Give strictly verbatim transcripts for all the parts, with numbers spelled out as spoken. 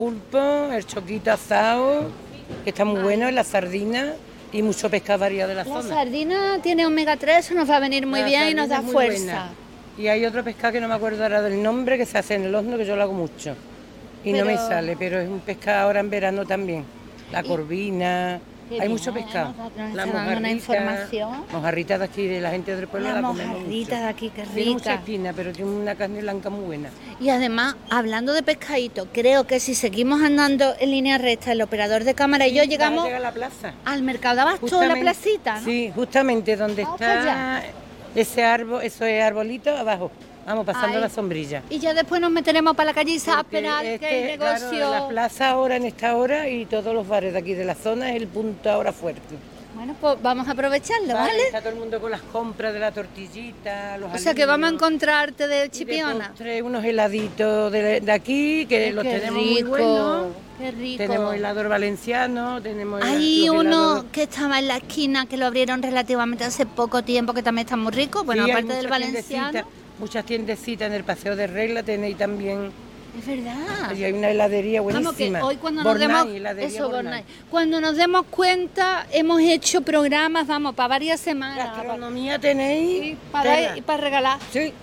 Pulpo, el choquito asado, que está muy Vale. bueno, la sardina y mucho pescado variado de la, La zona. sardina tiene omega tres, eso nos va a venir muy La bien y nos sardina da es muy fuerza. buena. Y hay otro pescado que no me acuerdo ahora del nombre, que se hace en el horno, que yo lo hago mucho. Y no me Pero- sale, pero es un pescado ahora en verano también. La Y- corvina, Qué hay bien, mucho pescado. nos da- nos La está dando una información. mojarrita de aquí, de la gente del pueblo, La la comemos mojarrita mucho. de aquí, qué Tiene mucha rica. espina, pero tiene una carne blanca muy buena. Y además, hablando de pescadito, creo que si seguimos andando en línea recta, el operador de cámara y yo Sí, vas a llegamos llegar a la plaza. al mercado de abasto, la Justamente- placita, ¿no? Sí, justamente donde Vamos está para ese árbol, eso es arbolito abajo. Vamos pasando Ahí. la sombrilla. Y ya después nos meteremos para la calle Isa a Porque esperar este, que el negocio... claro, la plaza ahora en esta hora y todos los bares de aquí de la zona es el punto ahora fuerte. Bueno, pues vamos a aprovecharlo, Vale, ¿vale? está todo el mundo con las compras de la tortillita, los O sea que vamos a aliños, encontrarte de y de Chipiona. postre, unos heladitos de, de aquí, que Ay, los qué tenemos muy rico, buenos. qué rico. Tenemos helador valenciano, tenemos Hay los uno helados- que estaba en la esquina, que lo abrieron relativamente hace poco tiempo, que también está muy rico. Bueno, Sí, hay aparte del muchas valenciano. tiendecitas, muchas tiendecitas en el Paseo de Regla tenéis también. Es verdad. Y hay una heladería buenísima. Vamos, que hoy cuando nos Bornay, demos heladería eso, Bornay. Bornay. Cuando nos demos cuenta, hemos hecho programas, vamos, para varias semanas. Gastronomía tenéis. Y para, tela. y para regalar. Sí.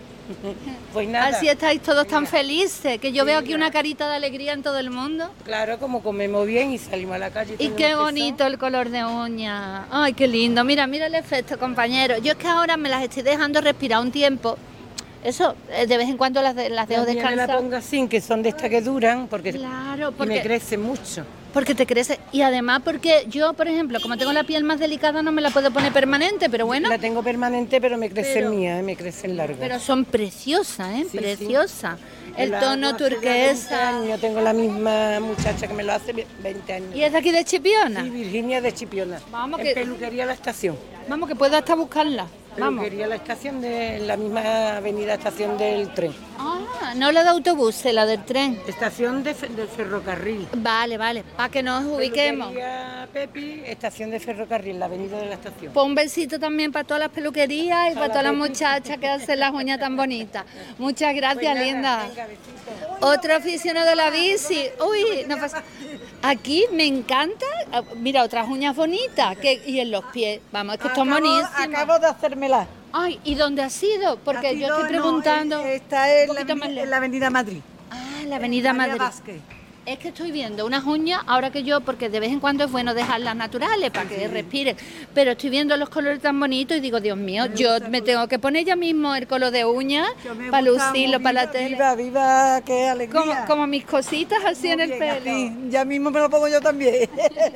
Pues nada. Así estáis todos tan Venga. felices, que yo veo aquí Venga. una carita de alegría en todo el mundo. Claro, como comemos bien y salimos a la calle. Y tenemos qué que bonito el color de uña. Ay, qué lindo. Mira, mira el efecto, compañero. Yo es que ahora me las estoy dejando respirar un tiempo. Eso, eh, de vez en cuando las, de- las dejo También me la descansar. pongo así, que son de estas que duran, porque Claro, y me porque, crecen mucho. porque te crece. Y además porque yo, por ejemplo, como tengo la piel más delicada, no me la puedo poner permanente, pero bueno. La tengo permanente, pero me crecen Pero- mías, me crecen largas. Pero son preciosas, ¿eh? Sí, sí. Preciosas. El La tono hago hace ya turquesa. veinte años, tengo la misma muchacha que me lo hace veinte años. ¿Y es de aquí de Chipiona? Sí, Virginia de Chipiona. Vamos en que- peluquería La Estación. Vamos, que puedo hasta buscarla. Vamos. Peluquería La Estación de la misma avenida Estación del Tren. Ah, no la de autobuses, la del tren. Estación de fe- del ferrocarril. Vale, vale, para que nos ubiquemos. Peluquería Pepi, estación de ferrocarril, la avenida de la estación. Pues un besito también para todas las peluquerías y para la todas las Pepi. muchachas que hacen las uñas tan bonitas. Muchas gracias, Pues nada, linda. venga, besito. Otro aficionado de la bici. Uy, no pasa. Aquí me encanta. ah, Mira, otras uñas bonitas. Que, y en los pies. Vamos, es que están buenísimas. Acabo de hacérmela. Ay, ¿y dónde ha sido? Porque Ha yo sido, estoy no, preguntando. eh, está en un la, poquito más aveni- lejos. en la avenida Madrid. Ah, la Avenida María Madrid. Vázquez. Es que estoy viendo unas uñas, ahora que yo, porque de vez en cuando es bueno dejarlas naturales para que respiren, pero estoy viendo los colores tan bonitos y digo, Dios mío, yo me tengo que poner ya mismo el color de uñas Yo me para gusta, lucirlo muy para la viva, tele. Viva, viva, qué alegría. Como, como mis cositas así en Muy el bien, pelo. así, ya mismo me lo pongo yo también.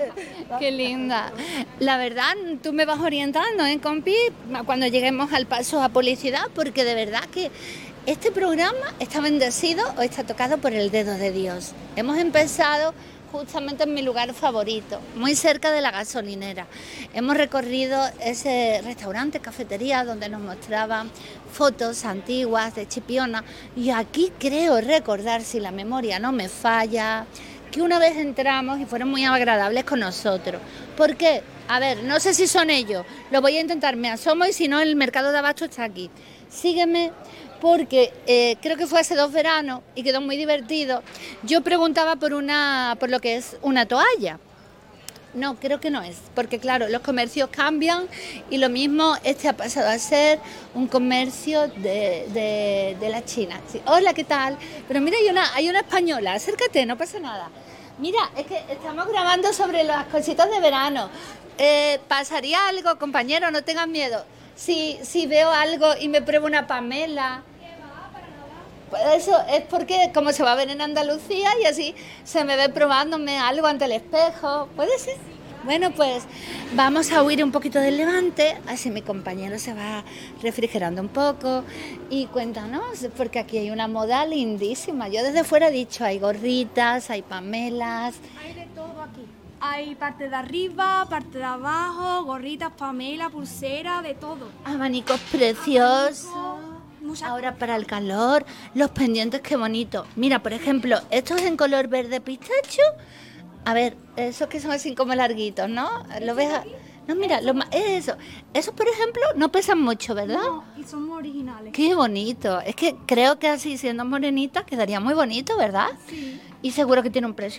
Qué linda. La verdad, tú me vas orientando, ¿eh, compi? Cuando lleguemos al paso a publicidad, porque de verdad que este programa está bendecido o está tocado por el dedo de Dios. Hemos empezado justamente en mi lugar favorito, muy cerca de la gasolinera. Hemos recorrido ese restaurante, cafetería, donde nos mostraban fotos antiguas de Chipiona, y aquí creo recordar, si la memoria no me falla, que una vez entramos y fueron muy agradables con nosotros. ¿Por qué? A ver, no sé si son ellos, lo voy a intentar, me asomo y si no el mercado de abasto está aquí. Sígueme, porque eh, creo que fue hace dos veranos y quedó muy divertido. Yo preguntaba por una, por lo que es una toalla. No, creo que no es, porque claro, los comercios cambian y lo mismo este ha pasado a ser un comercio de, de, de la China. Sí, hola, ¿qué tal? Pero mira, hay una, hay una española, acércate, no pasa nada. Mira, es que estamos grabando sobre las cositas de verano. Eh, ¿Pasaría algo, compañero? No tengan miedo. Si, si veo algo y me pruebo una Pamela... Pues eso es porque como se va a ver en Andalucía y así se me ve probándome algo ante el espejo. ¿Puede ser? Bueno, pues vamos a huir un poquito del levante, así mi compañero se va refrigerando un poco. Y cuéntanos, porque aquí hay una moda lindísima. Yo desde fuera he dicho, hay gorritas, hay pamelas. Hay de todo aquí. Hay parte de arriba, parte de abajo, gorritas, pamela, pulsera, de todo. Abanicos preciosos. Muchas Ahora para el calor, los pendientes, qué bonito. Mira, por ejemplo, estos en color verde pistacho. A ver, esos que son así como larguitos, ¿no? ¿Lo ves? a- No, mira, lo ma- eso. Esos, por ejemplo, no pesan mucho, ¿verdad? No, y son muy originales. Qué bonito. Es que creo que así, siendo morenita, quedaría muy bonito, ¿verdad? Sí. Y seguro que tiene un precio